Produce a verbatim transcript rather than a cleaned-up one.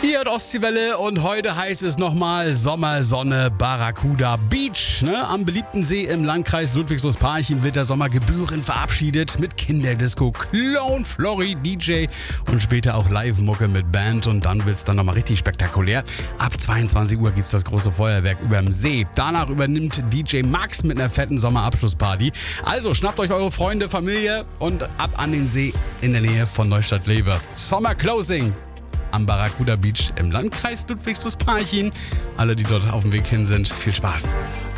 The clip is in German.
Hier hat Ostseewelle und heute heißt es nochmal Sommersonne Barracuda Beach. Ne? Am beliebten See im Landkreis Ludwigslust-Parchim wird der Sommer gebührend verabschiedet mit Kinderdisco, Clown, Florry, D J und später auch Live-Mucke mit Band. Und dann wird's dann nochmal richtig spektakulär. Ab zweiundzwanzig Uhr gibt's das große Feuerwerk überm See. Danach übernimmt D J Max mit einer fetten Sommerabschlussparty. Also schnappt euch eure Freunde, Familie und ab an den See in der Nähe von Neustadt-Lewe. Summer Closing am Barracuda Beach im Landkreis Ludwigslust-Parchim. Alle, die dort auf dem Weg hin sind, viel Spaß.